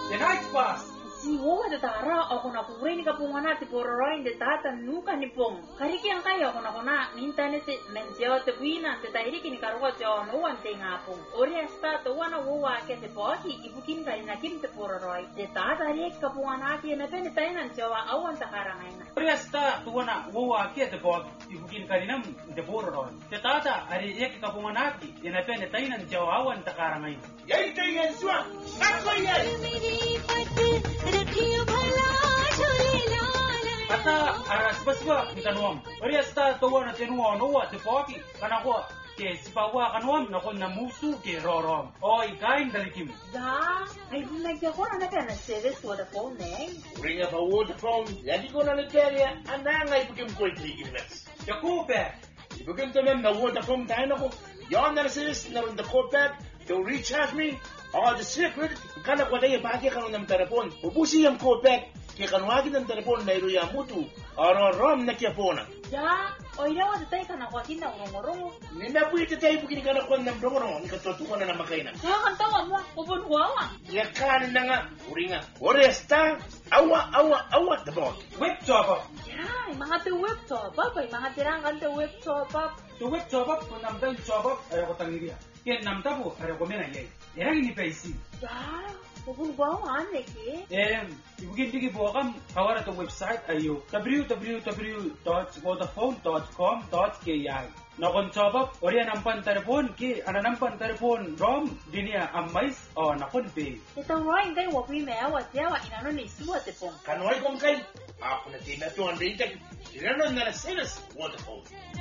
The night pass. Si wo de tara ako na kureni ka pungana ti pororoin de tata nuka ni pong. Kariki ang kayo ako na internet mensio te buina te tahiriki ni karuwa te ono wante ngapong. Ori asta to wana wo wa ke te poki ibukin ka ina kim te pororoi. Te tata ri ka pungana ti na pene tainan jawa awan ta karangaina. Ori asta to wana wo wa ke te poki ibukin ka ina te pororoi. Te tata ari ek ka pungana ti ina pene tainan jawa awan ta karangaina. Yai te yen swa. Ako yen. Ata aras basba ni kanuam. Ori asta to wana tenuwa no wa te poki kana ko ke sipawa kanuam na kon na musu ke rorom. Oi kain dalikim. Da, ay like the one na kana service for the phone eh. Ring up a waterphone. Yadi ko na Nigeria. Anda ngay pukim ko itigilmets. Yakupe. Ibukin to na waterphone tayo na ko. Yon na service na rin the call back. To recharge me. The secret. Kana ko tayo pati ka ng telepon. Ubusi yung call back. Kaya kanwagin ng telepon na iruya mutu. Rom na kya po na. Da, oira wa tay kana ko kinda ngorong. Nina po ito tayo bukini ka na ko ng bromoro. Ikatutukan na makainan. Kaya kan tawa mo, ubon wawa. Yakan na nga. Uri nga. Oresta. Awa. Dabog. Whip chop. Ya, mga te web chop up, mga tirang kan te web chop up. To whip chop up ko namdal chop up ay ko tangiria. Ken namta po ay ko mena yai. Erang ni paisi. Ya, ubon wawa ane ke. Ibukin digi po kam kawara to website ayo www.vodafone.com.ki. Nakon chop up ori nampan telepon ki nampan telepon rom dinia amais o nakon pe. Ito roin kay wa pi mea wa tia wa inano ni suwa te pong. Kanoy kong kay. Ako na tinatuan rin. Tinanong na na sinas waterphone.